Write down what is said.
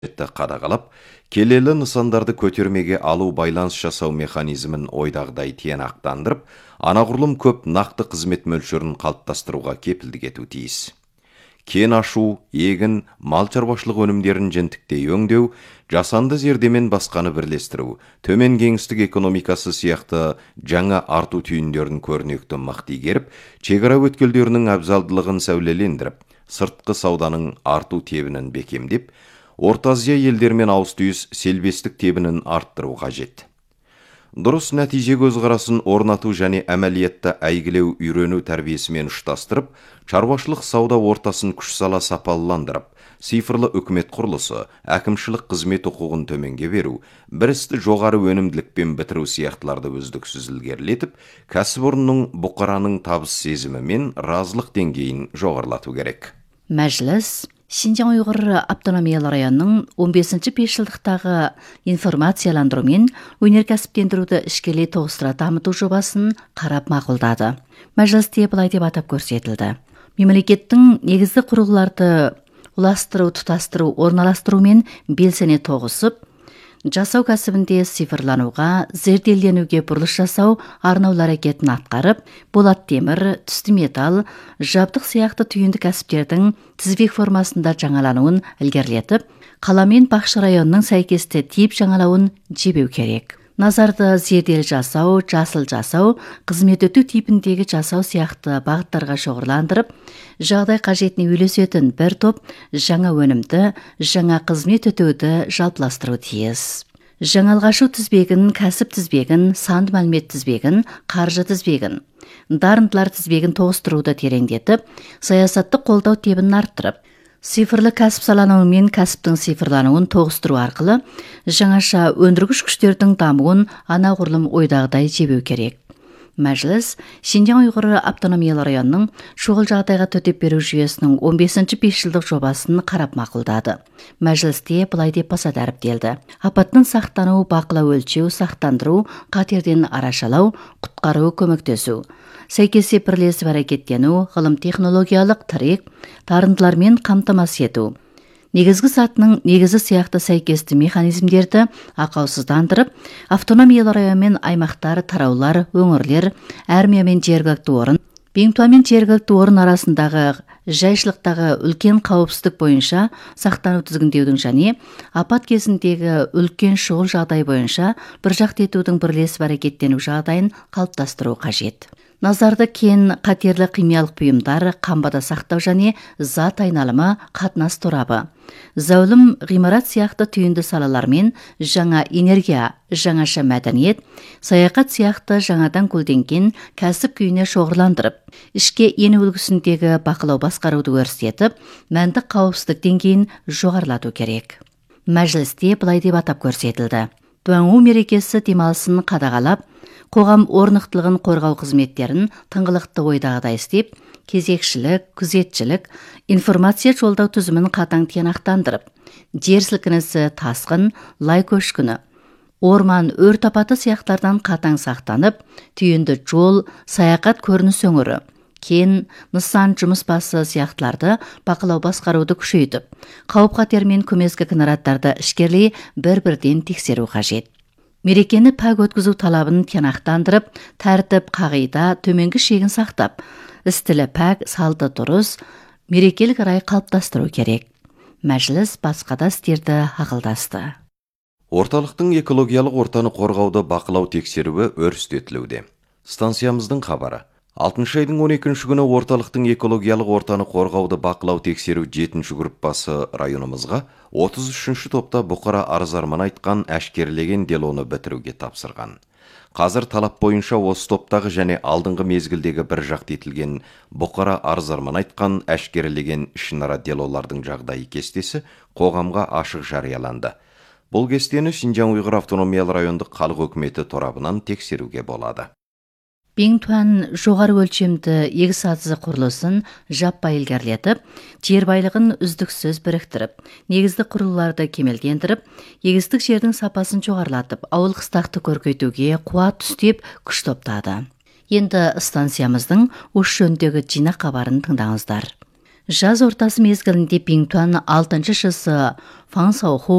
қадағалап, келелі нысандарды көтермеге алу байланыс жасау механизмін ойдағыдай тиянақтандырып, анағұрлым көп нақты қызмет мөлшерін қалыптастыруға кепілдік ету тиіс. Кен ашу, егін, мал шаруашылық өнімдерін жентіктей өңдеу, жасанды зердемен басқаны бірлестіру, төмен кеңістік экономикасы сияқты жаңа арту түйіндерін көрнекті мықты игеріп, шекара өткелдерінің абзалдылығын сәулелендіріп, сыртқы сауданың арту тебінін бекемдеп, Орта Азия елдермен ауыс-түйіс селбестік тебінін арттыру қажет. Дұрыс нәтиже көзқарасын орнату және әмәлиятта әйгілеу үйрену тәрбиесімен ұштастырып, шаруашылық сауда ортасын күш сала сапалыландырып, цифрлы үкімет құрылысы, әкімшілік қызмет құқығын төменге беру, бір істі жоғары өнімділікпен бітіру сияқтыларды үздіксіз ілгерілетіп, кәсіпорынның бұқараның табыс сезімі мен разылық деңгейін жоғарылату керек. Мәжіліс Шинжаң Уйғыр автономиялы районының 15-ші бесжылдықтағы информацияландыру мен өнеркәсіптендіруді ішкелей тоғыстыра дамыту жобасын қарап мақұлдады. Мәжілісте былай деп атап көрсетілді. Мемлекеттің негізді құрылғыларды ұластыру, тұтастыру, орналастыру мен белсене тоғысып, жасау кәсібінде цифрлануға, зерделенуге бұрылыс жасау арнаулы әрекетін атқарып, болат темір, түсті металл, жабдық сияқты түйінді кәсіптердің тізбек формасында жаңалануын ілгерілетіп, қала мен Бақшы районының сәйкесті тип жаңалауын жебеу керек. Назарды зердел жасау, жасыл жасау, қызмет өту типіндегі жасау сияқты бағыттарға шоғырландырып, жағдай қажетіне үйлесетін бір топ жаңа өнімді, жаңа қызмет өтуді жалпыластыру тиіс. Жаңалғашу тізбегін, кәсіп тізбегін, санды мәлімет тізбегін, қаржы тізбегін, дарындылар тізбегін тоғыстыруды тереңдетіп, саясатты қолдау тебін арттырып, цифрлы кәсіп салануы мен кәсіптің цифрлануын тоғыстыру арқылы жаңаша өндіргіш күштердің дамуын анағұрлым ойдағыдай жебеу керек. Мәжіліс Шинжаң Уйғыр автономиялы районының шұғыл жағдайға төтеп беру жүйесінің 15-ші бесжылдық жобасын қарап мақұлдады. Мәжілісте былай деп баса дәріптелді. Апаттан сақтану, бақылау, өлшеу, сақтандыру, қатерден арашалау, құтқару, көмектесу. Сәйкесе бірлесіп әрекеттену, ғылым технологиялық тірек, дарындылармен қамтамасыз ету. Негізгі сатының негізі сияқты сәйкесті механизмдерді ақаусыздандырып, автономиялы район мен аймақтар, тараулар, өңірлер, армия мен жергілікті орын, Беңтуа мен жергілікті орын арасындағы жайшылықтағы үлкен қауіпсіздік бойынша сақтану тізгіндеудің және апат кезіндегі үлкен шұғыл жағдай бойынша біржақты етудің бірлесіп әрекеттену жағдайын қалыптастыру қажет. Назарды кен, қатерлі химиялық бұйымдар, қамбада сақтау және зат айналымы, қатынас торабы. Зәулім ғимарат сияқты түйінді салалармен жаңа энергия, жаңаша мәдениет, саяхат сияқты жаңадан гүлденген кәсіп күйіне шоғырландырып, ішке ену үлгісіндегі бақылау басқаруды өрістетіп, мәндік қауіпсіздік деңгейін жоғарылату керек. Мәжілісте былай деп атап көрсетілді. Дуаңу мерекесі демалысын қадағалап, қоғам орнықтылығын қорғау қызметтерін тыңғылықты ойдағыдай істеп, кезекшілік, күзетшілік, информация жолдау түзімін қатаң тиянақтандырып, жер сілкінісі, тасқын, лай көшкіні, орман, өрт апаты сияқтардан қатаң сақтанып, түйінді жол, саяхат көрініс өңірі, кен, нысан, жұмыс басы сияқтыларды бақылау басқаруды күшейтіп, қауіп-қатер мен көмескі кінараттарды ішкерлей бір-бірден тексеру қажет. Мерекені пәк өткізу талабын тиянақтандырып, тәртіп, қағида, төменгі шегін сақтап, істілі пәк, салты дұрыс, мерекелік рай қалыптастыру керек. Мәжіліс басқа да істерді ақылдасты. Орталықтың экологиялық ортаны қорғауды бақылау тексеруі өрістетілуде. Станциямыздың хабары. 6 айдың 12 күні орталықтың экологиялық ортаны қорғауды бақылау тексеру 7-ші группасы районымызға 33-ші топта бұқара арызарман айтқан әшкерелеген делоны бітіруге тапсырған. Қазір талап бойынша осы топтағы және алдыңғы мезгілдегі бір жақты етілген бұқара арызарман айтқан әшкерелеген ішінара делолардың жағдайы кестесі қоғамға ашық жарияланды. Бұл кестені Шинжаң Уйғыр автономиялы райондық халық өкіметі торабынан тексеруге болады. Беңтуан жоғары өлшемді егіс сатысы құрылысын жаппай ілгерілетіп, жер байлығын үздіксіз біріктіріп, негізді құрылыларды кемелдендіріп, егістік жердің сапасын жоғарылатып, ауыл қыстақты көркейтуге қуат түстеп күш топтады. Енді станциямыздың осы жөніндегі жинақ хабарын тыңдаңыздар. Жаз ортасы мезгілінде Биңтуан 6-шысы Фан Сауху